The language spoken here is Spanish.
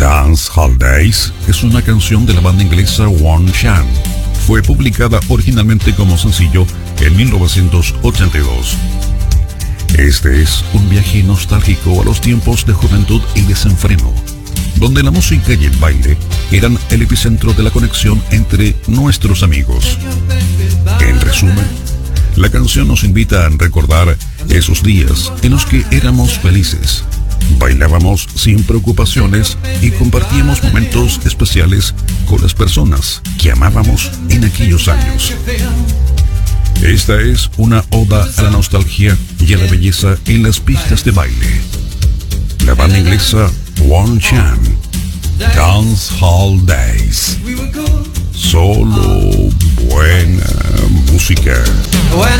Dance Hall Days es una canción de la banda inglesa One Chan. Fue publicada originalmente como sencillo en 1982. Este es un viaje nostálgico a los tiempos de juventud y desenfreno, donde la música y el baile eran el epicentro de la conexión entre nuestros amigos. En resumen, la canción nos invita a recordar esos días en los que éramos felices, bailábamos sin preocupaciones y compartíamos momentos especiales con las personas que amábamos en aquellos años. Esta es una oda a la nostalgia y a la belleza en las pistas de baile. La banda inglesa One Chan, Dance Hall Days. Solo buena música.